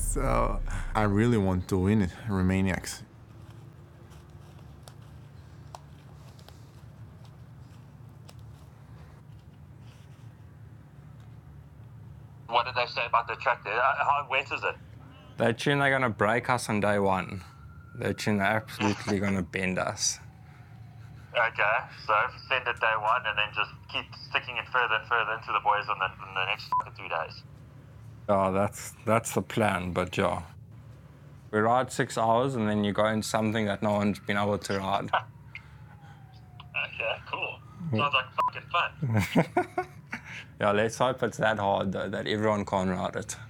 So I really want to win it, Romaniacs. What did they say about the track there? How wet is it? They tune they're going to break us on day one. They tune they're absolutely going to bend us. Okay, so send it day one and then just keep sticking it further and further into the boys on the next 2 days. Yeah, that's the plan, but yeah. We ride 6 hours and then you go in something that no one's been able to ride. Okay, cool. Sounds like fucking fun. Yeah, let's hope it's that hard though, that everyone can't ride it.